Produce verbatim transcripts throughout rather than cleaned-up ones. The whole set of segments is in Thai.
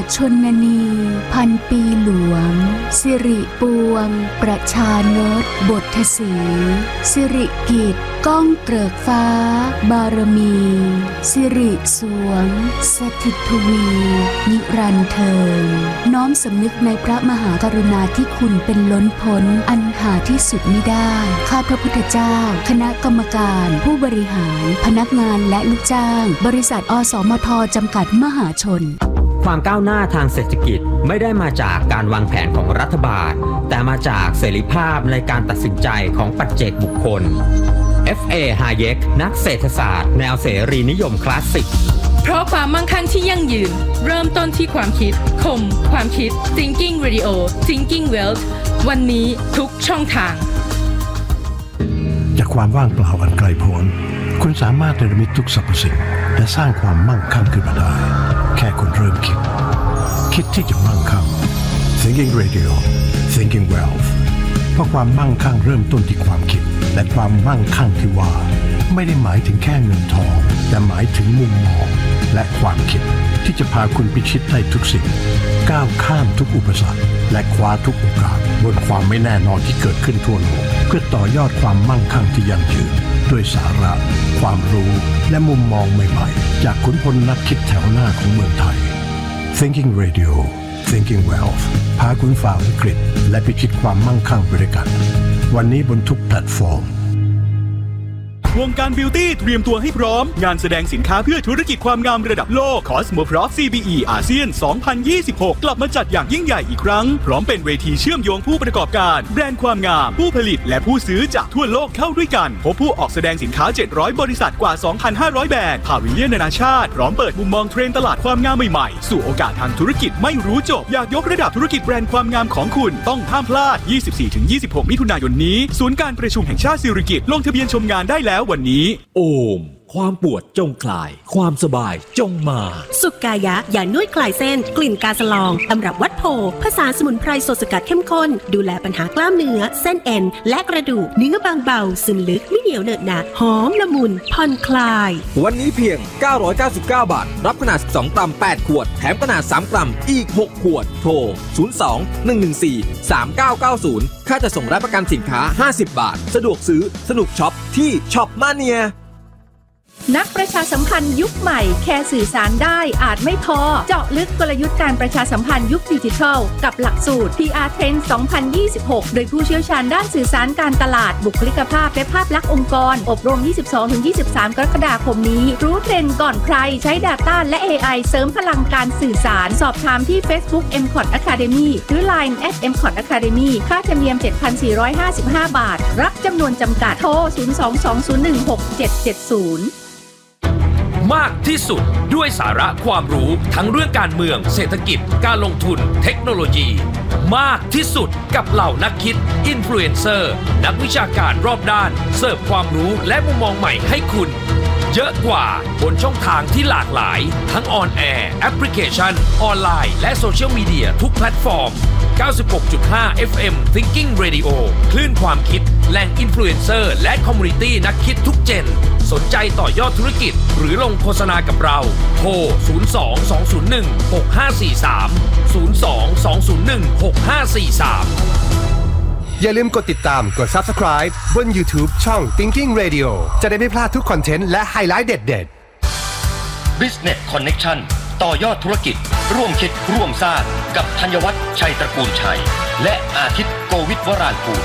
ชนนีพันปีหลวงสิริปวงประชานตบทสีสิริกิจก้องเกริกฟ้าบารมีสิริสวงสถิตทวีนิรันดร์เทินน้อมสำนึกในพระมหากรุณาธิคุณเป็นล้นพ้นอันหาที่สุดมิได้ข้าพระพุทธเจ้าคณะกรรมการผู้บริหารพนักงานและลูกจ้างบริษัทอสมทจำกัดมหาชนความก้าวหน้าทางเศรษฐกิจไม่ได้มาจากการวางแผนของรัฐบาลแต่มาจากเสรีภาพในการตัดสินใจของปัจเจกบุคคล เอฟ เอ Hayek นักเศรษฐศาสตร์แนวเสรีนิยมคลาสสิกเพราะความมั่งคั่งที่ยั่งยืนเริ่มต้นที่ความคิดคมความคิด Thinking Radio Thinking Wealth วันนี้ทุกช่องทางจากความว่างเปล่าอันไกลโพ้นคุณสามารถเนรมิตทุกสรรพสิ่งและสร้างความมั่งคั่งขึ้นมาได้แค่คุณเริ่มคิดคิดที่จะมั่งคั่ง Thinking Radio Thinking Wealth เพราะความมั่งคั่งเริ่มต้นที่ความคิดและความมั่งคั่งที่ว่าไม่ได้หมายถึงแค่เงินทองแต่หมายถึงมุมมองและความคิดที่จะพาคุณพิชิตได้ทุกสิ่งก้าวข้ามทุกอุปสรรคและคว้าทุกโอกาสบนความไม่แน่นอนที่เกิดขึ้นทั่วโลกเพื่อต่อยอดความมั่งคั่งที่ยั่งยืนด้วยสาระความรู้และมุมมองใหม่ๆจากขุนพลนักคิดแถวหน้าของเมืองไทย Thinking Radio Thinking Wealth พาคุณฝ่าวิกฤตและพิชิตความมั่งคั่งไปด้วยกันวันนี้บนทุกแพลตฟอร์มวงการบิวตี้เตรียมตัวให้พร้อมงานแสดงสินค้าเพื่อธุรกิจความงามระดับโลก Cosmoprof ซี บี อี อาเซียน สองพันยี่สิบหก กลับมาจัดอย่างยิ่งใหญ่อีกครั้งพร้อมเป็นเวทีเชื่อมโยงผู้ประกอบการแบรนด์ความงามผู้ผลิตและผู้ซื้อจากทั่วโลกเข้าด้วยกันพบผู้ออกแสดงสินค้าเจ็ดร้อยบริษัทกว่า สองพันห้าร้อย แบรนด์พาวิเลียนนานาชาติพร้อมเปิดมุมมองเทรนด์ตลาดความงามใหม่ๆสู่โอกาสทางธุรกิจไม่รู้จบอยากยกระดับธุรกิจแบรนด์ความงามของคุณต้องห้ามพลาด ยี่สิบสี่ถึงยี่สิบหก มิถุนายนนี้ศูนย์การประชุมแห่งชาติสิริกิติ์ลงทะเบียนชมงานได้แล้ววันนี้โอมความปวดจงคลายความสบายจงมาสุกายะยานวดคลายเส้นกลิ่นกาสลองตำรับวัดโพผสานสมุนไพรสดสกัดเข้มข้นดูแลปัญหากล้ามเนื้อเส้นเอ็นและกระดูกเนื้อบางเบาซึมลึกไม่เหนียวเหนอะหนะหอมละมุนผ่อนคลายวันนี้เพียงเก้าร้อยเก้าสิบเก้าบาทรับขนาดสิบสองกรัมแปดขวดแถมขนาดสามกรัมอีกหกขวดโทรศูนย์ สอง หนึ่ง หนึ่ง สี่ สาม เก้า เก้า ศูนย์ค่าจัดส่งและประกันสินค้าห้าสิบบาทสะดวกซื้อสนุกช็อปที่ช็อปมาเนียนักประชาสัมพันธ์ยุคใหม่แค่สื่อสารได้อาจไม่พอเจาะลึกกลยุทธ์การประชาสัมพันธ์ยุคดิจิทัลกับหลักสูตร พี อาร์ Trend สองพันยี่สิบหกโดยผู้เชี่ยวชาญด้านสื่อสารการตลาดบุคลิกภาพและภาพลักษณ์องค์กรอบรม ยี่สิบสองถึงยี่สิบสาม กรกฎาคมนี้รู้เทรนด์ก่อนใครใช้ Data และ เอ ไอ เสริมพลังการสื่อสารสอบถามที่ Facebook เอ็ม คอท Academy หรือ ไลน์ แอท เอ็ม คอท Academy ค่าธรรมเนียม เจ็ดพันสี่ร้อยห้าสิบห้า บาทรับจำนวนจำกัดโทรศูนย์ สอง สอง ศูนย์ หนึ่ง หก เจ็ด เจ็ด ศูนย์มากที่สุดด้วยสาระความรู้ทั้งเรื่องการเมืองเศรษฐกิจการลงทุนเทคโนโลยีมากที่สุดกับเหล่านักคิดอินฟลูเอนเซอร์นักวิชาการรอบด้านเสิร์ฟความรู้และมุมมองใหม่ให้คุณเยอะกว่าบนช่องทางที่หลากหลายทั้งออนแอร์แอปพลิเคชันออนไลน์และโซเชียลมีเดียทุกแพลตฟอร์ม เก้าสิบหกจุดห้า เอฟ เอ็ม Thinking Radio คลื่นความคิดแหล่งอินฟลูเอนเซอร์และคอมมูนิตี้นักคิดทุกเจนสนใจต่อยอดธุรกิจหรือลงโฆษณากับเราโทรศูนย์ สอง สอง ศูนย์ หนึ่ง หก ห้า สี่ สาม ศูนย์ สอง สอง ศูนย์ หนึ่ง หก ห้า สี่ สามอย่าลืมกดติดตามกด Subscribe บน YouTube ช่อง Thinking Radio จะได้ไม่พลาดทุกคอนเทนต์และไฮไลท์เด็ดๆ Business Connection ต่อยอดธุรกิจร่วมคิดร่วมสร้างกับธัญวัฒน์ชัยตระกูลชัยและอาทิตย์โกวิทวรางกูล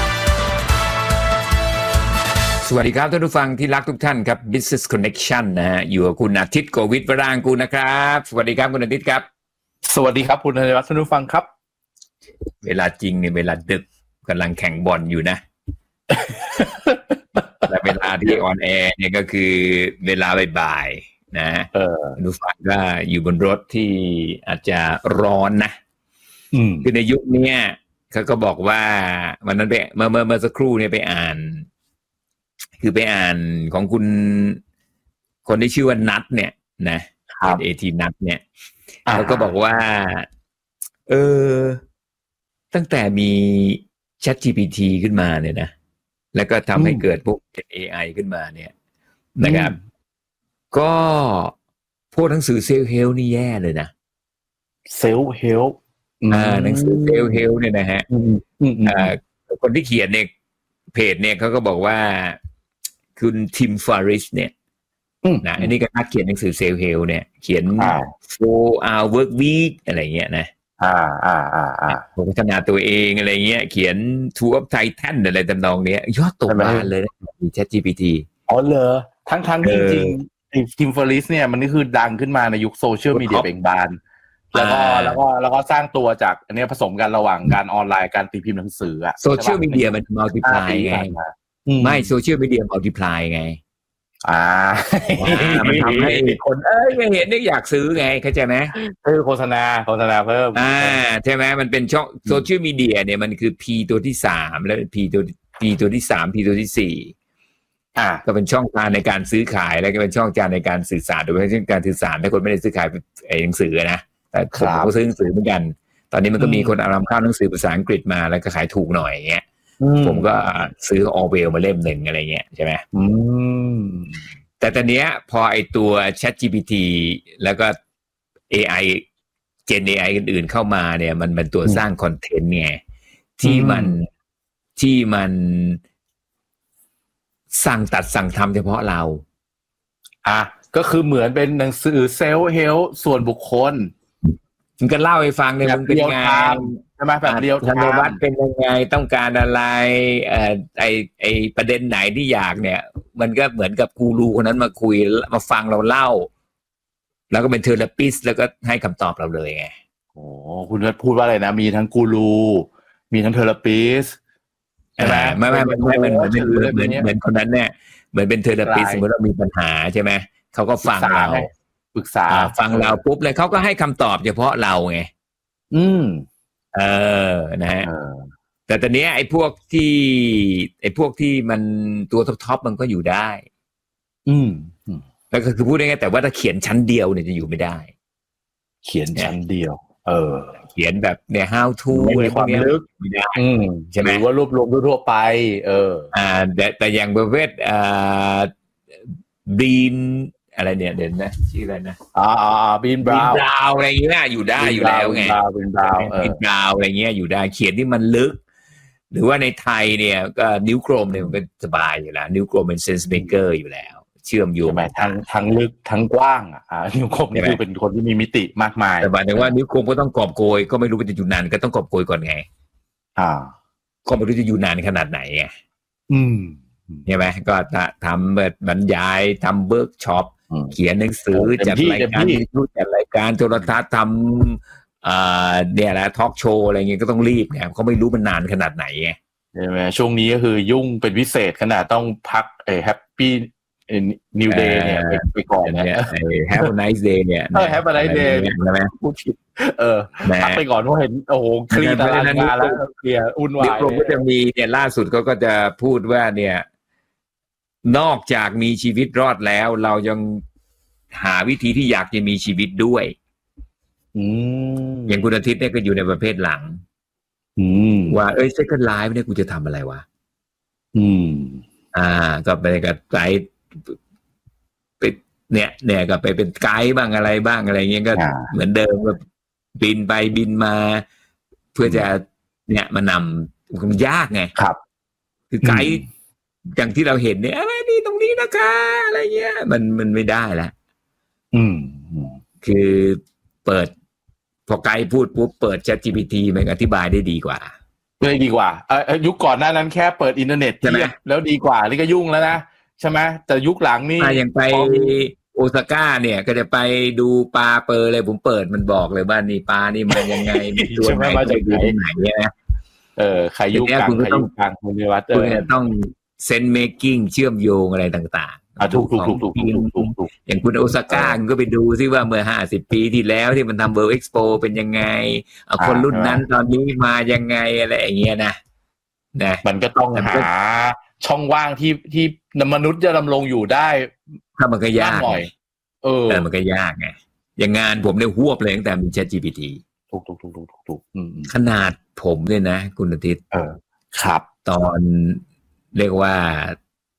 สวัสดีครับท่านผู้ฟังที่รักทุกท่านครับ Business Connection นะฮะอยู่กับคุณอาทิตย์โกวิทวรางกูลนะครับสวัสดีครับคุณอาทิตย์ครับสวัสดีครับคุณธัญวัฒน์ท่านผู้ฟังครับเวลาจริงเนี่ยเวลาดึกกำลังแข่งบอลอยู่นะ และเวลาที่ออนแอร์เนี่ยก็คือเวลาบ่ายๆนะเออดูฟังก็อยู่บนรถที่อาจจะร้อนนะอืมคือในยุคนี้เขาก็บอกว่าวันนั้นไปเมื่อเมื่อเมื่อสักครู่เนี่ยไปอ่านคือไปอ่านของคุณคนที่ชื่อว่านัทเนี่ยนะเป็นเอทีนัทเนี่ยเขาก็บอกว่าเออตั้งแต่มี ChatGPT ขึ้นมาเนี่ยนะแล้วก็ทำให้เกิดพวก เอ ไอ ขึ้นมาเนี่ยนะครับก็พวกหนังสือเซลฟ์เฮลท์นี่แย่เลยนะเซลฟ์เฮลป์อ่าหนังสือเซลฟ์เฮลป์เนี่ยนะฮะอ่าคนที่เขียนเนี่ยเพจเนี่ยเขาก็บอกว่าคุณทิมฟาริสเนี่ยนะอันนี้ก็นักเขียนหนังสือเซลฟ์เฮลป์เนี่ยเขียน four hour work week อะไรเงี้ยนะอ่าอ่าอ่าอ่าพัฒนาตัวเองอะไรเงี้ยเขียน Tour of Titan อะไรตำนองเนี้ยยอดตกมาเลยนะมี ChatGPT อ๋อเหรอทั้งๆที่จริงไอ้ทิมฟาริสเนี่ยมันนี่คือดังขึ้นมาในยุคโซเชียลมีเดียเบ่งบานแล้วก็แล้วก็แล้วก็สร้างตัวจากอันนี้ผสมกันระหว่างการออนไลน์การตีพิมพ์หนังสืออะโซเชียลมีเดียมันมัลติพลายไงไม่โซเชียลมีเดียมัลติพลายไงอ่ามันทำให้คนเอ้ยไม่เห็นนี่อยากซื้อไงเข้าใจไหมคือโฆษณาโฆษณาเพิ่มอ่าใช่ไหมมันเป็นช่องโซเชียลมีเดียเนี่ยมันคือ P ตัวที่สามแล้ว P ตัว P ตัวที่สาม P ตัวที่สี่อ่าก็เป็นช่องทางในการซื้อขายแล้วก็เป็นช่องทางในการสื่อสารโดยเฉพาะการสื่อสารถ้าคนไม่ได้ซื้อขายไอ้หนังสือนะแต่ผมก็ซื้อหนังสือเหมือนกันตอนนี้มันก็มีคนเอานำเข้าหนังสือภาษาอังกฤษมาแล้วก็ขายถูกหน่อยอย่างเงี้ยผมก็ซื้อออเวลมาเล่มหนึ่งอะไรเงี้ยใช่ไหมแต่ตอนเนี้ยพอไอตัว ChatGPT แล้วก็ เอ ไอ Gen เอ ไอ อื่นๆเข้ามาเนี่ยมันเป็นตัวสร้างคอนเทนต์ไงที่มันที่มันสั่งตัดสั่งทำเฉพาะเราอ่ะก็คือเหมือนเป็นหนังสือเซลฟ์เฮลท์ส่วนบุคคลมันก็เล่าให้ฟังเนี่ยมันเป็นไงใช่ไหมแบบเรียวไทม์ธนวัฒน์เป็นยังไงต้องการอะไรเอ่อไอไอประเด็นไหนที่อยากเนี่ยมันก็เหมือนกับกูรูคนนั้นมาคุยมาฟังเราเล่าแล้วก็เป็นเทอราปิสต์แล้วก็ให้คำตอบเราเลยไงโอ้คุณพูดว่าอะไรนะมีทั้งกูรูมีทั้งเทอราปิสต์ใช่ไหมไม่ไม่ไม่ไม่เหมือนเหมือนเหมือนเหมือนคนนั้นเนี่ยเหมือนเป็นเทอราปิสต์สมมติเรามีปัญหาใช่ไหมเขาก็ฟังเราปรึกษาฟังเราปุ๊บเลยเขาก็ให้คำตอบเฉพาะเราไงอืมเออนะฮะแต่ตอนนี้ไอ้พวกที่ไอ้พวกที่มันตัวท็อปๆมันก็อยู่ได้อืมแล้วก็คือพูดง่ายๆแต่ว่าถ้าเขียนชั้นเดียวเนี่ยจะอยู่ไม่ได้เขียนชั้นเดียวเออเขียนแบบเนี่ย how to อะไรพวกนี้ไม่ได้ใช่ไหมหรือว่ารวบรวมทั่วไปเอออ่าแต่แต่อย่างประเภทอ่าบีนอะไรเนี่ยเด่นนะชื่ออะไรนะอ่าบีนบราวน์บราวน์อะไรเงี้ยอยู่ได้อยู่แล้วไงบีนบราวน์บีนบราวน์อะไรเงี้ยอยู่ได้เขียนที่มันลึกหรือว่าในไทยเนี่ยก็นิ้วกลมเนี่ยมันเป็นสบายอยู่แล้วนิ้วกลมเป็นเซนส์เมเกอร์อยู่แล้วเชื่อมโยงทั้งทั้งลึกทั้งกว้างอ่ะนิ้วกลมคือเป็นคนที่มีมิติมากมายแต่หมายถึงว่านิ้วกลมก็ต้องกอบโกยก็ไม่รู้ว่าจะอยู่นานก็ต้องกอบโกยก่อนไงอ่าก็ไม่รู้จะอยู่นานขนาดไหนไงอืมใช่ไหมก็ทำแบบบรรยายทำเวิร์กช็อปเขียนหนังสือจัดรายการพูดจัดรายการโทรทัศน์ทำอ่าเนี่ยแหละทอล์กโชว์อะไรเงี้ยก็ต้องรีบไงเขาไม่รู้มันนานขนาดไหนไงใช่ไหมช่วงนี้ก็คือยุ่งเป็นพิเศษขนาดต้องพักไอ้แฮปปี้นิวเดย์เนี่ยไปก่อนเนี่ยแฮปปี้ไนท์เดย์เนี่ยเออแฮปปี้ไนท์เดย์ใช่ไหมพูดผิดเออพักไปก่อนเพราะเห็นโอ้โหคลีนตารางงานแล้วเคลียร์อุ่นวายกรมก็จะมีเนี่ยล่าสุดเขาก็จะพูดว่าเนี่ยนอกจากมีชีวิตรอดแล้วเรายังหาวิธีที่อยากจะมีชีวิตด้วยอืมอย่างคุณอาทิตย์เนี่ยก็อยู่ในประเภทหลังอืมว่าเอ้ย Second Life เนี่ยกูจะทำอะไรวะอืมอ่าก็ไปกับไกด์ไปเนี่ยเนี่ยก็ไปเป็นไกด์บ้างอะไรบ้างอะไรเงี้ยก็เหมือนเดิมก็บินไปบินมาเพื่อจะเนี่ยมานำมันยากไงครับคือไกด์อย่างที่เราเห็นเนี่ยอะไรนี่ตรงนี้นะคะอะไรเงี้ยมันมันไม่ได้ละอืมคือเปิดพอไกด์พูดปุ๊บเปิด ChatGPT มันอธิบายได้ดีกว่าได้ดีกว่าเออยุคก่อนหน้านั้นแค่เปิดอินเทอร์เน็ตเทียบแล้วดีกว่านี่ก็ยุ่งแล้วนะใช่ไหมแต่ยุคหลังนี่อย่างไปโอซาก้าเนี่ยก็จะไปดูปลาเปอร์เลยผมเปิดมันบอกเลยว่านี่ปลานี่มันยังไงมีตัวไหนไปดูที่ไหนเนี่ยเออใครยุคกลางใครยุคกลางคุณนิวัฒน์คุณต้องเซนเมคกิ้งเชื่อมโยงอะไรต่างๆอ่ะถูกถูกถูกถูกถูกถูกอย่างคุณโอซาก้าก็ไปดูซิว่าเมื่อห้าสิบปีที่แล้วที่มันทำ World Expo เป็นยังไงคนรุ่นนั้นตอนนี้มายังไงอะไรอย่างเงี้ยนะนะมันก็ต้องหาช่องว่างที่ที่มนุษย์จะดำรงอยู่ได้ถ้ามันก็ยากหน่อยเออแต่มันก็ยากไงอย่างงานผมเนี่ยหวบเลยตั้งแต่มี ChatGPT ถูกถูกถูกถูกถูกขนาดผมเนี่ยนะคุณอาทิตย์เออครับตอนเรียกว่า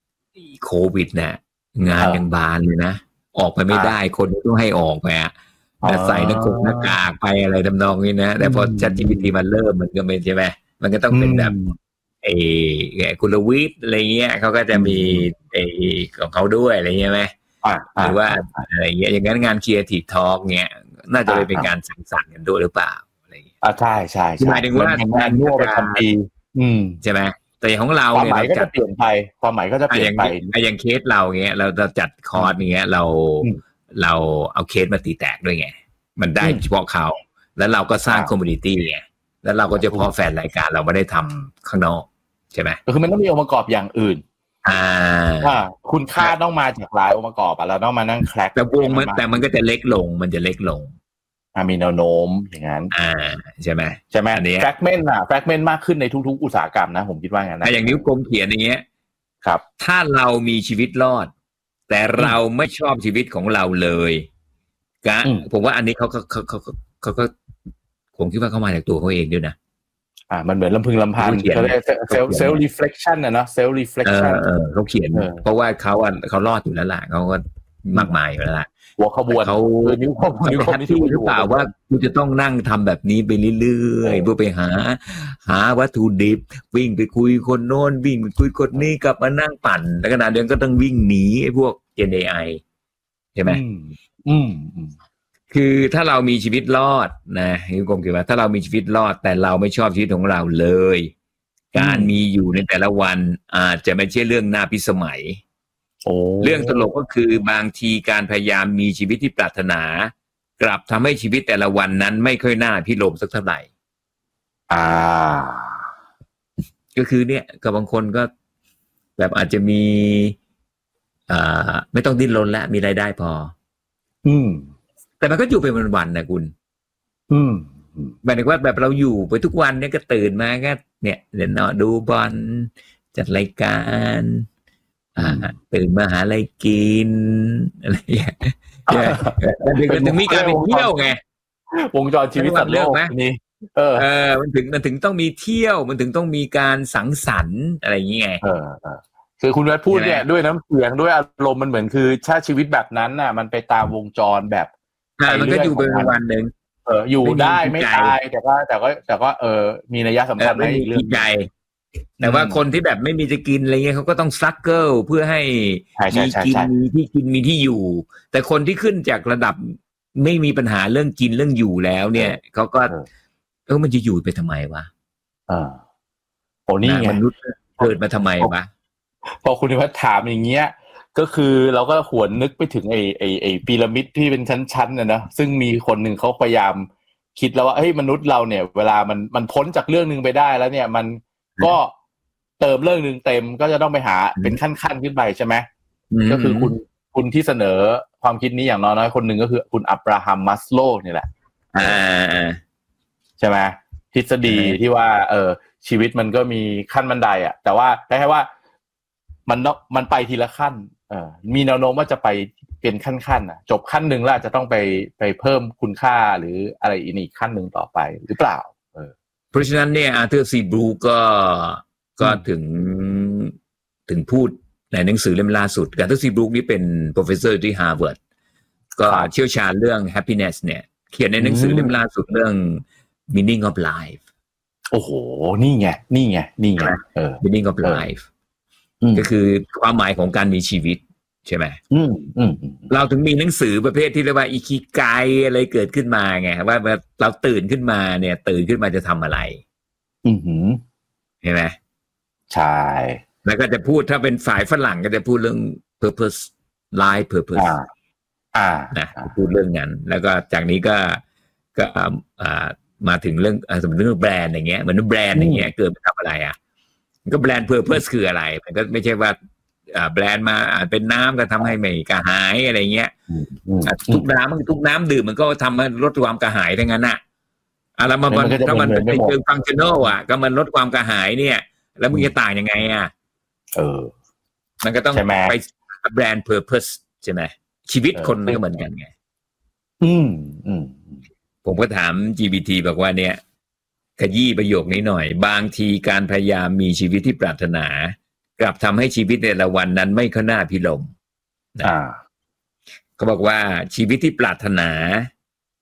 โควิดเนี่ยงานยังบานเลยนะออกไปไม่ได้คนต้องให้ออกไปอ่ะแล้วใส่หน้ากากหน้ากากไปอะไรทำนองนี้นะแต่พอ ChatGPT มันเริ่มมันก็เป็นใช่ไหมมันก็ต้องเป็นแบบไอ้กุลวิทย์อะไรเงี้ยเขาก็จะมีไอ้ของเขาด้วยอะไรเงี้ยไหมหรือว่าอะไรเงี้ยอย่างนั้นงาน Creative Talk เงี้ยน่าจะเลยเป็นการสังสรรค์กันด้วยหรือเปล่าอะไรเงี้ยอ่าใช่ใช่หมายถึงว่างานมั่วไปทันทีใช่ไหมแต่ของเราเนี่ยความหมายก็จะเปลี่ยนไปความหมายก็จะเปลี่ยนไปอย่างเคสเราเงี้ยเราจะจัดคอร์สเงี้ยเราเราเอาเคสมาตีแตกด้วยไงมันได้เฉพาะเขาแล้วเราก็สร้างคอมมูนิตี้ไงแล้วเราก็จะพอแฟนรายการเราไม่ได้ทำข้างนอกใช่ไหมก็คือมันต้องมีองค์ประกอบอย่างอื่นอ่าคุณค่าต้องมาจากหลายองค์ประกอบอ่ะเราต้องมานั่งแคลกแต่วงมันแต่มันก็จะเล็กลงมันจะเล็กลงมีแนวโน้มอย่างนั้นอ่าใช่ไหมใช่ไหมอันนี้แฟกเมนต์อ่ะแฟกเมนต์มากขึ้นในทุกๆอุตสาหกรรมนะผมคิดว่างั้นนะอย่างนิ้วกลมเขียนอย่างเงี้ยครับถ้าเรามีชีวิตรอดแต่เราไม่ชอบชีวิตของเราเลยกะผมว่าอันนี้เขาเขาเขาเขาเขาก็ผมคิดว่าเขามาจากตัวเขาเองด้วยนะอ่ามันเหมือนลำพึงลำพันเขาเรียกเซลเซลรีเฟล็กชันนะเนาะเซลรีเฟล็กชันเขาเขียนเพราะว่าเขาอ่ะเขารอดอยู่แล้วล่ะเขาก็มากมายอยู่แล้วล่ะหัวขบวนเขานิ้วขบวนนิ้วขบวนหรือเปล่าว่ากูจะต้องนั่งทำแบบนี้ไปเรื่อยๆเพื่อไปหาหาวัตถุดิบวิ่งไปคุยคนโน้นวิ่งไปคุยคนนี้กลับมานั่งปั่นแล้วขณะเดียวกันก็ต้องวิ่งหนีไอ้พวก เจน เอ ไอ ใช่ไหมอืมคือถ้าเรามีชีวิตรอดนะคุณกรมคิดว่าถ้าเรามีชีวิตรอดแต่เราไม่ชอบชีวิตของเราเลยการมีอยู่ในแต่ละวันอาจจะไม่ใช่เรื่องน่าพิสมัยเรื่องตลกก็คือบางทีการพยายามมีชีวิตที่ปรารถนากลับทำให้ชีวิตแต่ละวันนั้นไม่ค่อยน่าพิโลมสักเท่าไหร่อ่าก็คือเนี่ยกับบางคนก็แบบอาจจะมีอ่าไม่ต้องดิ้นรนแล้วมีรายได้พออืมแต่มันก็อยู่เป็นวันๆนะคุณอืมหมายถึงว่าแบบเราอยู่ไปทุกวันเนี่ยก็ตื่นมาก็เนี่ยเดี๋ยวเนาะดูบอลจัดรายการอ่าตื่นมาหาอะไรกินอะไรอย่างเงี้ยมันถึงมีการไปเที่ยวไงวงจรชีวิตสัตว์โลกนี่เออเออมันถึงมันถึงต้องมีเที่ยวมันถึงต้องมีการสังสรรค์อะไรอย่างเงี้ยเออคือคุณแวดพูดเนี่ยด้วยน้ำเสียงด้วยอารมณ์มันเหมือนคือถ้าชีวิตแบบนั้นน่ะมันไปตามวงจรแบบมันก็อยู่เป็นวันหนึ่งเอออยู่ได้ไม่ตายแต่ก็แต่ก็แต่ก็เออมีนัยสำคัญในเรื่องใจแต่ว่าคนที่แบบไม่มีจะกินอะไรเงี้ยเขาก็ต้องสตรักเกิลเพื่อให้มีกินมีที่กินมีที่อยู่แต่คนที่ขึ้นจากระดับไม่มีปัญหาเรื่องกินเรื่องอยู่แล้วเนี่ยเขาก็เออมันจะอยู่ไปทำไมวะอ่าโอ้นี่ไงมนุษย์เกิดมาทำไมวะพอคุณนิวัฒน์ถามอย่างเงี้ยก็คือเราก็หวนนึกไปถึงไอ้ไอ้ไอ้พีระมิดที่เป็นชั้นๆน่ะนะซึ่งมีคนหนึ่งเขาพยายามคิดแล้วว่าเฮ้ยมนุษย์เราเนี่ยเวลามันมันพ้นจากเรื่องนึงไปได้แล้วเนี่ยมันก็เติมเรื่องนึงเต็มก็จะต้องไปหาเป็นขั้นๆขึ้นไปใช่ไหมก็คือคุณคุณที่เสนอความคิดนี้อย่างน้อยๆคนหนึ่งก็คือคุณอับราฮัมมัสโลว์นี่แหละอ่าใช่ไหมทฤษฎีที่ว่าเออชีวิตมันก็มีขั้นบันไดอ่ะแต่ว่าได้แค่ว่ามันมันไปทีละขั้นเออมีแนวโน้มว่าจะไปเป็นขั้นๆอ่ะจบขั้นหนึ่งแล้วจะต้องไปไปเพิ่มคุณค่าหรืออะไรอีกขั้นหนึ่งต่อไปหรือเปล่าเออเพราะฉะนั้นเนี่ยอาร์เธอร์ ซี บรูก็ก็ถึงถึงพูดในหนังสือเล่มล่าสุดอาร์เธอร์ ซี บรูนี่เป็น professor ที่ Harvard ก็เชี่ยวชาญเรื่อง happiness เนี่ยเขียนในหนังสือเล่มล่าสุดเรื่อง meaning of life โอ้โหนี่ไงนี่ไงนี่ไงเออ meaning of life ก็คือความหมายของการมีชีวิตใช่ไหมอืมอืมเราถึงมีหนังสือประเภทที่เรียกว่าอิคิไกอะไรเกิดขึ้นมาไงว่าเราตื่นขึ้นมาเนี่ยตื่นขึ้นมาจะทำอะไรอือหือเห็นไหมใช่แล้วก็จะพูดถ้าเป็นฝ่ายฝรั่งก็จะพูดเรื่อง purpose life purpose อ่าอ่านะพูดเรื่องนั้นแล้วก็จากนี้ก็ก็อ่ามาถึงเรื่องสมมติเรื่องแบรนด์อย่างเงี้ยเหมือนแบรนด์อย่างเงี้ยเกิดมาทำอะไรอ่ะก็แบรนด์ purpose คืออะไรมันก็ไม่ใช่ว่าอ่าแบรนด์มาอาจเป็นน้ำก็ทำให้ไม่กระหายอะไรเงี้ยทุกน้ำมันทุกน้ำดื่มมันก็ทำให้ลดความกระหายทั้งนั้นอ่ะอะไรมามันก็มันเป็นเชิงฟังชั่นอลอ่ะก็มันลดความกระหายเนี่ยแล้วมึงจะต่างยังไงอ่ะเออมันก็ต้องไปแบรนด์ purpose ใช่ไหมชีวิตคนมันก็เหมือนกันไงอืมอืมผมก็ถาม จี พี ที บอกว่าเนี่ยขยี้ประโยคนี้หน่อยบางทีการพยายามมีชีวิตที่ปรารถนากลับทำให้ชีวิตในแต่ละวันนั้นไม่ค่อยน่าพิลมอ่าเขาบอกว่าชีวิตที่ปรารถนา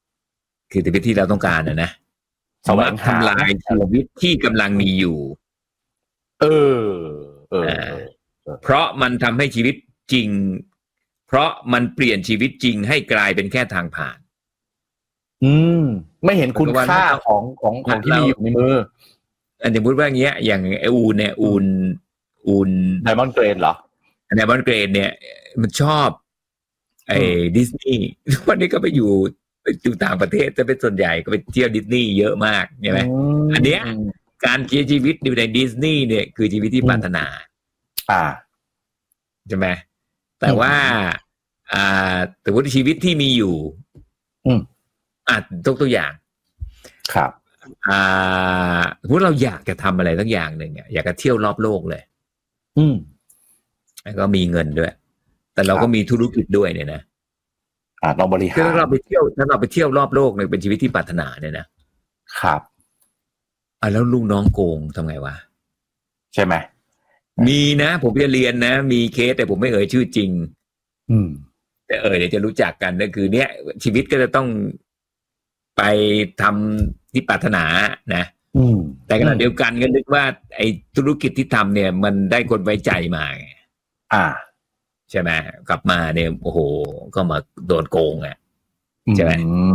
คือชีวิตที่เราต้องการนะนะสวรรค์ทำลายชีวิตที่กำลังมีอยู่เออเออเพราะมันทำให้ชีวิตจริงเพราะมันเปลี่ยนชีวิตจริงให้กลายเป็นแค่ทางผ่านอืมไม่เห็นคุณค่าของของของที่มีอยู่ในมืออันนี้พูดว่าอย่างเงี้ยอย่างไออูนเนี่ยอูนอูนไดมอนด์เกรนเหรอไดมอนด์เกรนเนี่ยมันชอบไอ้ดิสนีย์วันนี้ก็ไปอยู่อยู่ต่างประเทศแต่เป็นส่วนใหญ่ก็ไปเที่ยวดิสนีย์เยอะมากใช่ไหมอันเนี้ยการเขียนชีวิตอยู่ในดิสนีย์เนี่ยคือชีวิตที่ปรารถนาอ่าใช่ไหมแต่ว่าอ่าแต่ว่าชีวิตที่มีอยู่อืมอ่ะยกตัวอย่างครับอ่าสมมติเราอยากจะทำอะไรสักอย่างหนึ่งอยากจะเที่ยวรอบโลกเลยอืมแล้วก็มีเงินด้วยแต่เราก็มีธุรกิจด้วยเนี่ยนะอ่าเราบริหารถ้าเราไปเที่ยวถ้าเราไปเที่ยวรอบโลกเนี่ยเป็นชีวิตที่ปรารถนาเนี่ยนะครับอ่ะแล้วลูกน้องโกงทำไงวะใช่ไหมมีนะผมจะเรียนนะมีเคสแต่ผมไม่เอ่ยชื่อจริงอืมแต่เอ่ยเดี๋ยวจะรู้จักกันก็คือเนี้ยชีวิตก็จะต้องไปทำที่ปรารถนานะแต่ขณะเดียวกันก็นึกว่าไอ้ธุรกิจที่ทำเนี่ยมันได้คนไว้ใจมาอ่าใช่ไหมกลับมาเนี่ยโอ้โหก็มาโดนโกงอ่ะใช่ไหม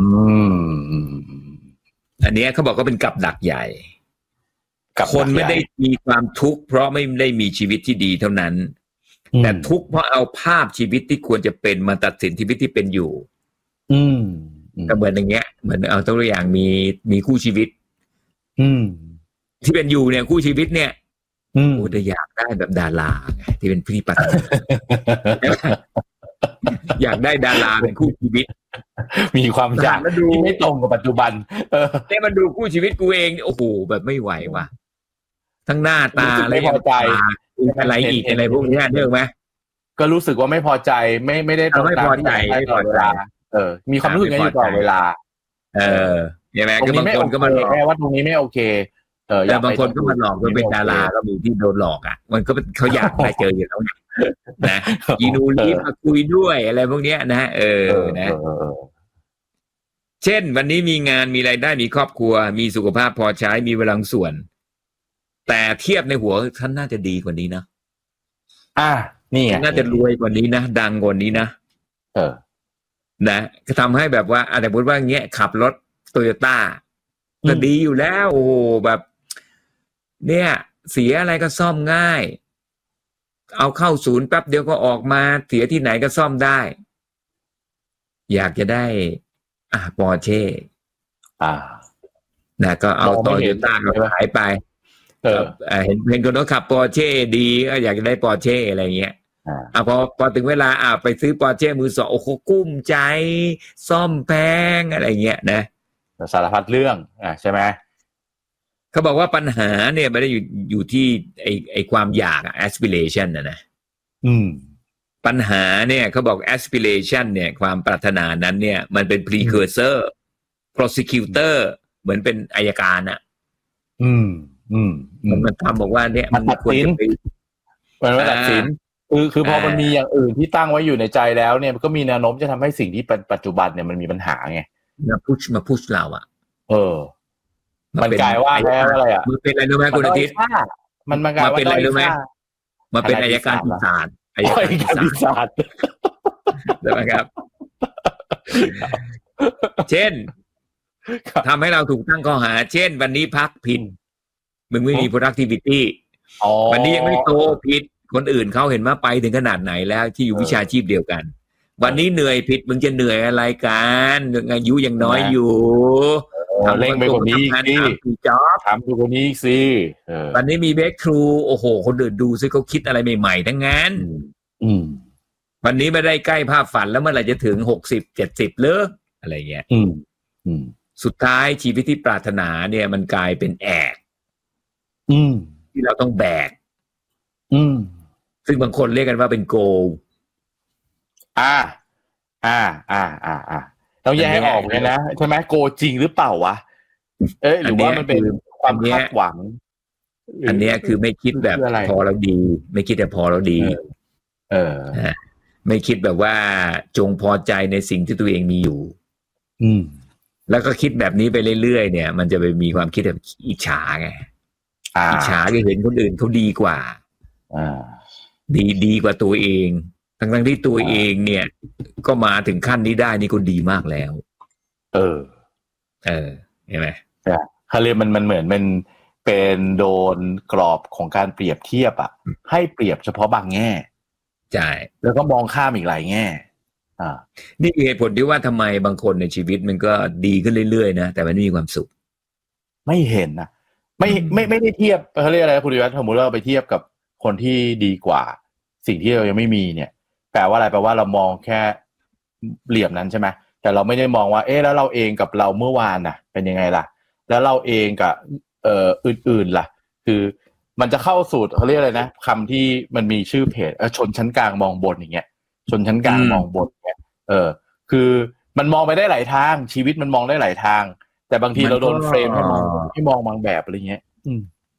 อันนี้เขาบอกก็เป็นกับดักใหญ่คนไม่ได้มีความทุกข์เพราะไม่ได้มีชีวิตที่ดีเท่านั้นแต่ทุกข์เพราะเอาภาพชีวิตที่ควรจะเป็นมาตัดสินชีวิตที่เป็นอยู่อืมก็เหมือนอย่างเงี้ยเหมือนเอาตัวอย่างมีมีคู่ชีวิตอืมที่เป็นอยู่เนี่ยคู่ชีวิตเนี่ยโอ้แต่อยากได้แบบดาราที่เป็นพี่ปัตอยากได้ดาราเป็นคู่ชีวิตมีความอยากที่ไม่ตรงกับปัจจุบันเออเนี่ยมันดูคู่ชีวิตกูเองโอ้โหแบบไม่ไหวว่ะทั้งหน้าตาไม่พอใจอะไรอีกอะไรพวกนี้เนื่องไหมก็รู้สึกว่าไม่พอใจไม่ไม่ได้ตรงตามที่ไม่พอใจเออมีความรู้สึกอย่างนี้ตลอดเวลาเออใช่ไหมก็บางคนก็มาหลอกแค่ว่าตรงนี้ไม่โอเคเออแต่บางคนก็มาหลอกว่าเป็นดาราก็มีที่โดนหลอกอ่ะมันก็เขาอยากได้เจออยู่แล้วนะยีนูรีมาคุยด้วยอะไรพวกนี้นะเออนะเช่นวันนี้มีงานมีรายได้มีครอบครัวมีสุขภาพพอใช้มีเวลาส่วนแต่เทียบในหัวท่านน่าจะดีกว่านี้นะอ่านี่น่าจะรวยกว่านี้นะดังกว่านี้นะเออนะก็ทำให้แบบว่าอาจจะพูดว่าเงี้ยขับรถโตโยต้าก็ดีอยู่แล้วโอ้แบบเนี่ยเสียอะไรก็ซ่อมง่ายเอาเข้าศูนย์แป๊บเดียวก็ออกมาเสียที่ไหนก็ซ่อมได้อยากจะได้อ่าปอร์เช่อ่านะก็เอาโตโยต้าก็ขายไปเออเห็นเห็นคนเขาขับปอร์เช่ดีก็อยากจะได้ปอร์เช่อะไรเงี้ยอ่าพอพอถึงเวลาอ่าไปซื้อปอร์เช่มือสองโอ้โหกุ้มใจซ่อมแพงอะไรเงี้ยนะสารพัดเรื่องอ่าใช่ไหมเขาบอกว่าปัญหาเนี่ยไม่ได้อยู่อยู่ที่ไอไอความอยาก aspiration นะนะอืมปัญหาเนี่ยเขาบอก aspiration เนี่ยความปรารถนานั้นเนี่ยมันเป็น precursor prosecutor เหมือนเป็นอัยการอ่ะอืมอืมมันมันทำบอกว่าเนี่ยมันควรจะเป็นมันไม่ตัดสินคือคือพอมันมีอย่างอื่นที่ตั้งไว้อยู่ในใจแล้วเนี่ยมันก็มีแนวโน้มจะทำให้สิ่งที่เป็นปัจจุบันเนี่ยมันมีปัญหาไงมาพุชมาพุชเราอ่ะเออมันกลายว่าแล้วอะไรอ่ะมันเป็นอะไรรู้ไหมคุณอาทิตย์มันมันกลายว่าเป็นอะไรรู้ไหมมาเป็นอัยการปีศาจอัยการปีศาจใช่ไหมครับเช่นทำให้เราถูกตั้งข้อหาเช่นวันนี้พักผิดมึงไม่มี productivity วันนี้ยังไม่โตผิดคนอื่นเขาเห็นว่าไปถึงขนาดไหนแล้วที่อยู่วิชาชีพเดียวกันวันนี้เหนื่อยผิดมึงจะเหนื่อยอะไรกันอายุยังน้อยอยู่ทำเร่งไปกว่านี้สิจ็อบทำไปกว่านี้สิวันนี้มีเบรกทรูโอ้โหคนอื่นดูซิเขาคิดอะไรใหม่ๆทั้งนั้นวันนี้ไม่ได้ใกล้ภาพฝันแล้วเมื่อไหร่จะถึงหกสิบเจ็ดสิบเลิกอะไรเงี้ยสุดท้ายชีวิตที่ปรารถนาเนี่ยมันกลายเป็นแอกที่เราต้องแบกซึ่งบางคนเรียกกันว่าเป็นโกลอ่าอ่าอ่าอ่าอ่าต้องแยกให้ออกเลยนะใช่ไหมโกจริงหรือเปล่าวะเอ๊ะหรือว่ามันเป็นความคาดหวังอันนี้คือไม่คิดแบบพอเราดีไม่คิดแต่พอเราดีเออไม่คิดแบบว่าจงพอใจในสิ่งที่ตัวเองมีอยู่อืมแล้วก็คิดแบบนี้ไปเรื่อยๆเนี่ยมันจะไปมีความคิดแบบอิจฉาไงอิจฉาจะเห็นคนอื่นเขาดีกว่าดีดีกว่าตัวเองทั้งๆที่ตัวเองเนี่ยก็มาถึงขั้นนี้ได้นี่ก็ดีมากแล้วเออเออเห็นไหมเขาเรียกมันมันเหมือนมันเป็นโดนกรอบของการเปรียบเทียบอ่ะให้เปรียบเฉพาะบางแง่ใช่แล้วก็มองข้ามอีกหลายแง่อ่านี่เหตุผลที่ว่าทำไมบางคนในชีวิตมันก็ดีขึ้นเรื่อยๆนะแต่มันไม่มีความสุขไม่เห็นนะไม่ไม่ไม่ได้เทียบเขาเรียกอะไรคุณดิวัฒน์สมมติเราไปเทียบกับคนที่ดีกว่าสิ่งที่เรายังไม่มีเนี่ยแปลว่าอะไรแปลว่าเรามองแค่เหลี่ยมนั้นใช่ไหมแต่เราไม่ได้มองว่าเอ๊ะแล้วเราเองกับเราเมื่อวานน่ะเป็นยังไงล่ะแล้วเราเองกับเอ่ออื่นๆล่ะคือมันจะเข้าสู่เขาเรียกอะไรนะคำที่มันมีชื่อเพจชนชั้นกลางมองบนอย่างเงี้ยชนชั้นกลางมองบนเนี่ยเออคือมันมองไปได้หลายทางชีวิตมันมองได้หลายทางแต่บางทีเราโดนเฟรมให้มองให้มองบางแบบอะไรเงี้ยอืม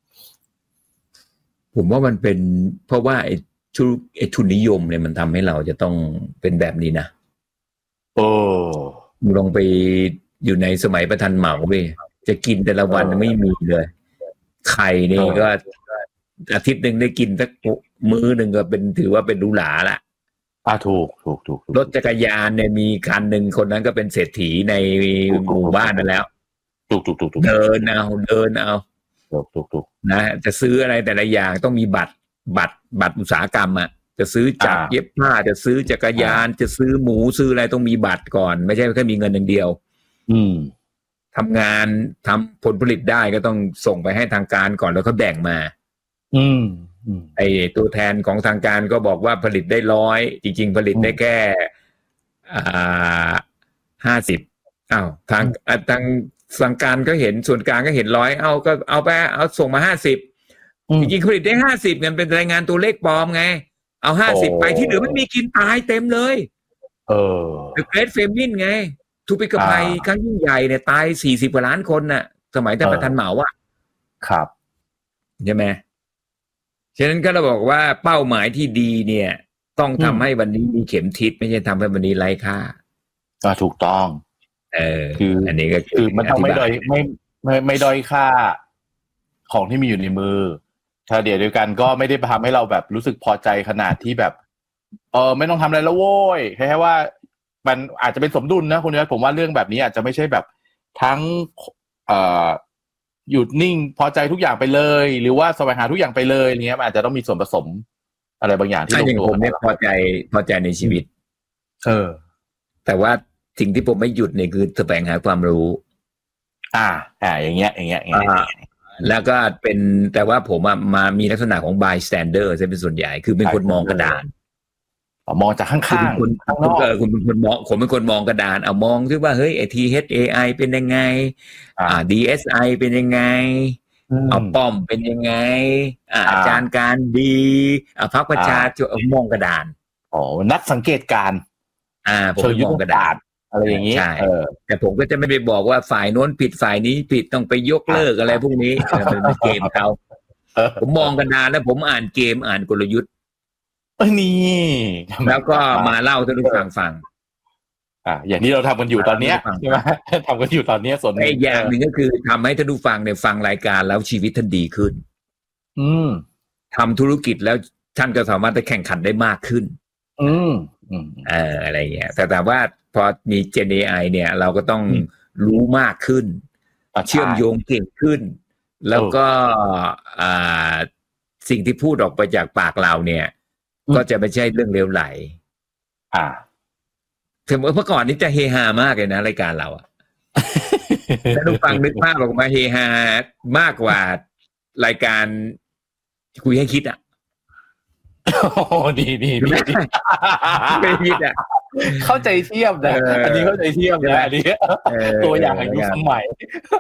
ผมว่ามันเป็นเพราะว่าไอ้ชุไอ้ทุนนิยมเนี่ยมันทำให้เราจะต้องเป็นแบบนี้นะโอ้ลองไปอยู่ในสมัยประธานเหมาเว้ยจะกินแต่ละวันไม่มีเลยไข่นี่ก็อาทิตย์หนึ่งได้กินสักมื้อหนึ่งก็เป็นถือว่าเป็นหรูหราละอ่าถูกถูกถูกรถจักรยานเนี่ยมีคันหนึ่งคนนั้นก็เป็นเศรษฐีในหมู่บ้านนั่นแล้วถูกถูกถูกเดินเอาเดินเอาถูกถูกถูกนะจะซื้ออะไรแต่ละอย่างต้องมีบัตรบัตรบัตรอุตสาหกรรมอ่ะจะซื้อจักรเย็บผ้าจะซื้อจักรยานจะซื้อหมูซื้ออะไรต้องมีบัตรก่อนไม่ใช่แค่มีเงินอย่างเดียวอืมทำงานทำผลผลิตได้ก็ต้องส่งไปให้ทางการก่อนแล้วเขาแบ่งมาอืมไอตัวแทนของทางการก็บอกว่าผลิตได้ร้อยจริงๆผลิตได้แค่อ่าห้าสิบอ้าวทางทางทางการก็เห็นส่วนกลางก็เห็นร้อยเอาก็เอาไปเอาส่งมาห้าสิบจริงๆผลิตได้ห้าสิบเงินเป็นรายงานตัวเลขปลอมไงเอาห้าสิบไปที่เหลือไม่มีกินตายเต็มเลยเออ The Great Famine ไงทุพพิกภัยครั้งยิ่งใหญ่เนี่ยตายสี่สิบกว่าล้านคนน่ะสมัยแต่ประธานเหมาอ่ะครับใช่ไหมฉะนั้นก็เราบอกว่าเป้าหมายที่ดีเนี่ยต้องทำให้วันนี้มีเข็มทิศไม่ใช่ทำให้วันนี้ไร้ค่าอ่าถูกต้องเออคืออันนี้ก็คือมันต้องไม่ด้อยไม่ไม่ไม่ด้อยค่าของที่มีอยู่ในมือถ้าเดี๋ยวเดียวกันก็ไม่ได้ทำให้เราแบบรู้สึกพอใจขนาดที่แบบเออไม่ต้องทำอะไรแล้วโว้ยแค่ว่ามันอาจจะเป็นสมดุลนะคุณนิวัฒน์ผมว่าเรื่องแบบนี้อาจจะไม่ใช่แบบทั้งเอ่อหยุดนิ่งพอใจทุกอย่างไปเลยหรือว่าแสวงหาทุกอย่างไปเลยเนี้ยมันอาจจะต้องมีส่วนผสมอะไรบางอย่างที่ลงตัวผมไม่พอใจพอใจในชีวิตเออแต่ว่าสิ่งที่ผมไม่หยุดเนี่ยคือแสวงหาความรู้อ่าอ่าอย่างเงี้ยอย่างเงี้ยอย่างเงี้ยแล้วก็เป็นแต่ว่าผมมามีลักษณะของ bystander จะเป็นส่วนใหญ่คือเป็นคนมองกระดานมองจากข้างๆคุณข้างนอกคุณเป็นคนมองผมเป็นคนมองกระดานเอามองซิว่าเฮ้ยไอ้ ที เอช เอ ไอ เป็นยังไงอ่า ดี เอส ไอ เป็นยังไงเอาป้อมเป็นยังไงอ่าอาจารย์การดีอ่าพรรคประชาชนมองกระดานอ๋อนักสังเกตการอ่าผมมองกระดานอะไรอย่างนี้เออแต่ผมก็จะไม่ไปบอกว่าฝ่ายโน้นผิดฝ่ายนี้ผิดต้องไปยกเลิกอะไรพวกนี้เป็นเกมเขาผมมองกระดานแล้วผมอ่านเกมอ่านกลยุทธ์นี่แล้วก็มาเล่าให้ทุกฟังฟังอ่าอย่างนี้เราทำกันอยู่ตอนนี้ใช่ไหมทำกันอยู่ตอนนี้ส่วนอีกอย่างหนึ่งก็คือทำให้ท่านผู้ฟังเนี่ยฟังรายการแล้วชีวิตท่านดีขึ้นอืมทำธุรกิจแล้วท่านก็สามารถจะแข่งขันได้มากขึ้นอืมเอออะไรเงี้ยแต่แต่ว่าพอมี Gen เอ ไอ เนี่ยเราก็ต้องรู้มากขึ้นเชื่อมโยงเก่งขึ้นแล้วก็อ่าสิ่งที่พูดออกไปจากปากเราเนี่ยก็จะไม่ใช่เรื่องเลวไหลอ่าถึงเมื่อก่อนนี้จะเฮฮามากเลยนะรายการเราอ่ะถ้าดูฟังนึกภาพออกมาเฮฮามากกว่ารายการคุยให้คิดอ่ะโอ้ดีดีดีไม่คิดอ่ะเข้าใจเทียบนะอันนี้เข้าใจเทียบนะอันนี้ตัวอย่างอายุสมัย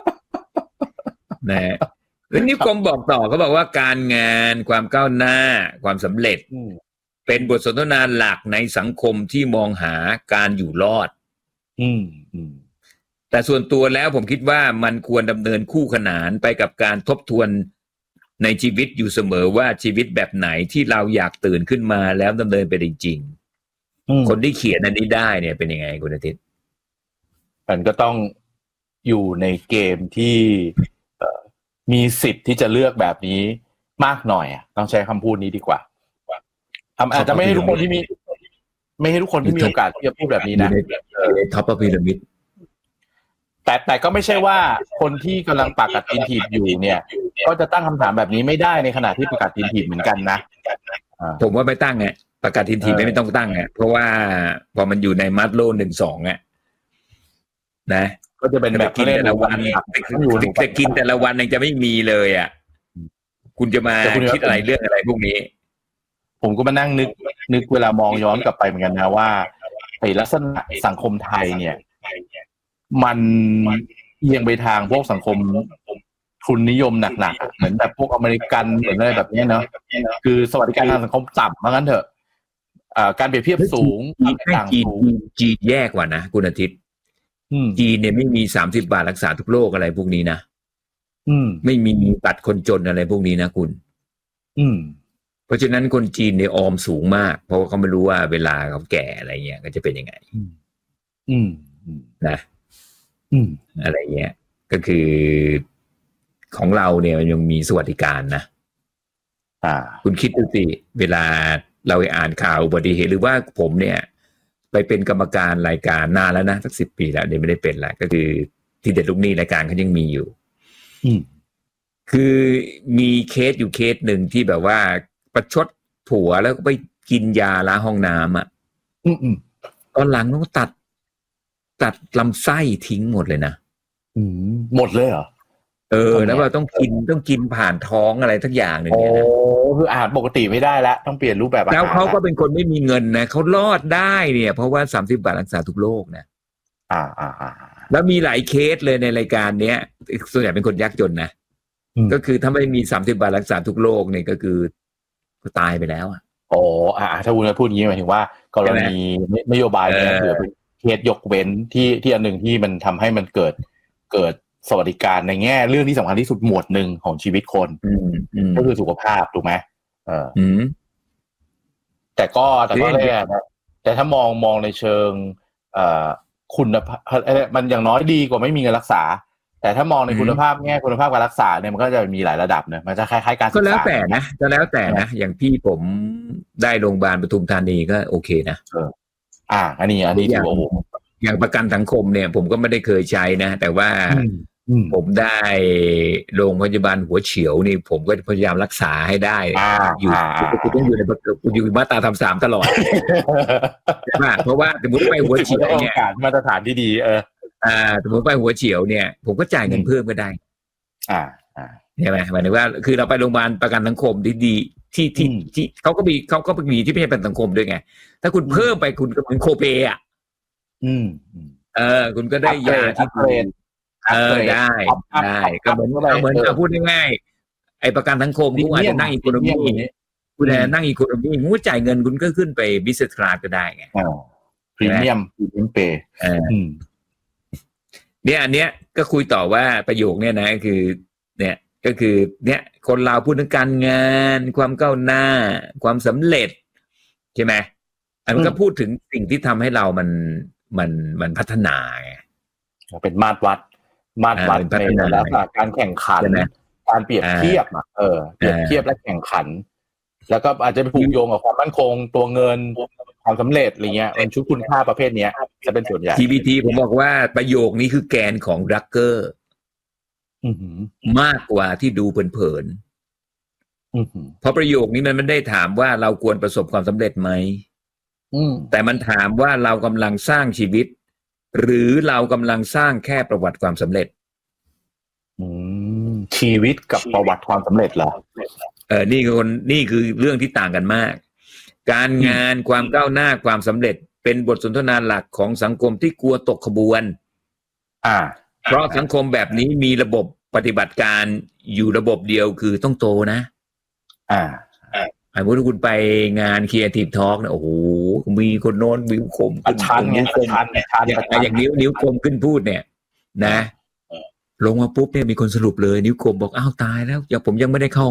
นะแล้วนี่กรมบอกต่อเขาบอกว่าการงานความก้าวหน้าความสำเร็จเป็นบทสนทนาหลักในสังคมที่มองหาการอยู่รอดอืมอืมแต่ส่วนตัวแล้วผมคิดว่ามันควรดำเนินคู่ขนานไปกับการทบทวนในชีวิตอยู่เสมอว่าชีวิตแบบไหนที่เราอยากตื่นขึ้นมาแล้วดำเนินไปจริงๆคนที่เขียนอันนี้ได้เนี่ยเป็นยังไงคุณอาทิตย์มันก็ต้องอยู่ในเกมที่มีสิทธิ์ที่จะเลือกแบบนี้มากหน่อยอ่ะต้องใช้คำพูดนี้ดีกว่าอาจจะไม่ให้ทุกคนที่มีไม่ให้ทุกคนที่มีโอกาสที่จะพูดแบบนี้นะท็อปพีระมิดแต่แต่ก็ไม่ใช่ว่าคนที่กำลังปากกัดตีนถีบอยู่เนี่ยก็จะตั้งคำถามแบบนี้ไม่ได้ในขณะที่ประกาศตีนถีบเหมือนกันนะผมว่าไม่ตั้งไงประกาศตีนถีบไม่ต้องตั้งไงเพราะว่าพอมันอยู่ในมัดโลหนึ่งสองอ่ะนะก็จะเป็นแบบกินแต่ละวันจะกินแต่ละวันยังจะไม่มีเลยอ่ะคุณจะมาคิดอะไรเรื่องอะไรพวกนี้ผมก็มานั่งนึกนึกเวลามองย้อนกลับไปเหมือนกันนะว่าไอ้ลักษณะสังคมไทยเนี่ยมันเอียงไปทางพวกสังคมทุนนิยมหนักๆเหมือนแบบพวกอเมริกันเหมือนอะไรแบบนี้เนาะคือสวัสดิการทางสังคมต่ำเพราะงั้นเถอะการเปรียบเทียบสูงต่างสูงจีนแย่กว่านะคุณอาทิตย์จีนเนี่ยไม่มีสามสิบบาทรักษาทุกโรคอะไรพวกนี้นะไม่มีบัตรคนจนอะไรพวกนี้นะคุณเพราะฉะนั้นคนจีนเนี่ยออมสูงมากเพราะว่าเขาไม่รู้ว่าเวลาเขาแก่อะไรเงี้ยก็จะเป็นยังไงนะอะไรเงี้ยก็คือของเราเนี่ยมันยังมีสวัสดิการนะคุณคิดดูสิเวลาเราอ่านข่าวอุบัติเหตุหรือว่าผมเนี่ยไปเป็นกรรมการรายการนานแล้วนะสักสิบปีแล้วเดี๋ยวไม่ได้เป็นแล้วก็คือที่เด็ดลูกหนี้รายการเขายังมีอยู่คือมีเคสอยู่เคสหนึ่งที่แบบว่าประชดผัวแล้วก็ไปกินยาล้างห้องน้ำอ่ะตอนหลังต้องตัดตัดลำไส้ทิ้งหมดเลยนะหมดเลยเหรอเออแล้วเราต้องกินต้องกินผ่านท้องอะไรทักอย่างหนึ่งเนี่ยนะโอ้คืออาหารปกติไม่ได้แล้วต้องเปลี่ยนรูปแบบอาหารแล้วเขาก็เป็นคนไม่มีเงินนะเขารอดได้เนี่ยเพราะว่าสามสิบบาทรักษาทุกโรคนะอ่าอ่าอ่าแล้วมีหลายเคสเลยในรายการเนี้ยส่วนใหญ่เป็นคนยากจนนะก็คือถ้าไม่มีสามสิบบาทรักษาทุกโรคเนี่ยก็คือก็ตายไปแล้วอ่ะโอ้อ่าถ้าคุณพูดอย่างนี้หมายถึงว่ากรณีนโยบายเนี่ยถือเป็นเคสยกเว้นที่ที่อันหนึ่งที่มันทำให้มันเกิดเกิดสวัสดิการในแง่เรื่องที่สำคัญที่สุดหมวดหนึ่งของชีวิตคนก็คือสุขภาพถูกไหมเออแต่ก็แต่ก็เลยแต่ถ้ามองมองในเชิงเอ่อคุณภาพมันอย่างน้อยดีกว่าไม่มีเงินรักษาแต่ถ้ามองในคุณภาพแง่คุณภาพการรักษาเนี่ยมันก็จะมีหลายระดับนะมันจะคล้ายๆการศึกษาก็แล้วแต่นะก็แล้วแต่นะอย่างพี่ผมได้โรงพยาบาลปทุมธานีก็โอเคนะอ่าอันนี้อันนี้ถือว่าอย่างประกันสังคมเนี่ยผมก็ไม่ได้เคยใช้นะแต่ว่าผมได้โรงพยาบาลหัวเฉียวนี่ผมก็พยายามรักษาให้ได้อยู่คุณต้องอยู่ในอยู่มาตราทำสามตลอดใช่ไหมเพราะว่าสมมติไปหัวเฉียวเนี่ยมาตรฐานที่ดีเอออ่าสมมติไปหัวเฉียวเนี่ยผมก็จ่ายเงินเพิ่มก็ได้อ่าอ่าใช่ไหมหมายถึงว่าคือเราไปโรงพยาบาลประกันสังคมที่ดีที่ที่ที่เขาก็มีเขาก็มีที่ไม่ใช่ประกันสังคมด้วยไงถ้าคุณเพิ่มไปคุณก็เหมือนโคเปอ่ะอืมเออคุณก็ได้ยาที่ดีเออได้ได้ก็เหมือนเหมือนพูดง่ายๆไอ้ประกันสังคมคุณอาจจะนั่งอีโคโนมี่คุณอาจจะนั่งอีโคโนมี่คุณจ่ายเงินคุณก็ขึ้นไปบิสเนสคลาสก็ได้ไงพรีเมียมพรีเมียมเปย์เนี่ยอันเนี้ยก็คุยต่อว่าประโยคเนี่ยนะคือเนี่ยก็คือเนี่ยคนเราพูดถึงการงานความก้าวหน้าความสำเร็จใช่ไหมอันนั้นก็พูดถึงสิ่งที่ทำให้เรามันมันมันพัฒนาไงเป็นมาตรวัดมาตรวัดในลักษณะการแข่งขันการเปรียบเทียบเออเปรียบเทียบและแข่งขันแล้วก็อาจจะไปผูกโยงกับความมั่นคงตัวเงินความสำเร็จอะไรเงี้ยเป็นชุดคุณค่าประเภทนี้จะเป็นส่วนใหญ่ที บี ที ผมบอกว่าประโยคนี้คือแกนของรักเกอร์มากกว่าที่ดูเผินๆเพราะประโยคนี้มันไม่ได้ถามว่าเราควรประสบความสำเร็จไหมแต่มันถามว่าเรากำลังสร้างชีวิตหรือเรากำลังสร้างแค่ประวัติความสำเร็จชีวิตกับประวัติความสำเร็จเหรอเออนี่คือนี่คือเรื่องที่ต่างกันมากการงานความก้าวหน้าความสำเร็จเป็นบทสนทนาหลักของสังคมที่กลัวตกขบวนอ่าเพราะสังคมแบบนี้มีระบบปฏิบัติการอยู่ระบบเดียวคือต้องโตนะอ่าสมมติว่าคุณไปงาน Creative Talk เนี่ยโอ้โหมีคนโน้นนิ้วคมขึ้นนิ้วคมอย่างนิ้วนิ้วคมขึ้นพูดเนี่ยนะลงมาปุ๊บเนี่ยมีคนสรุปเลยนิ้วคมบอกอ้าวตายแล้วอย่างผมยังไม่ได้เข้า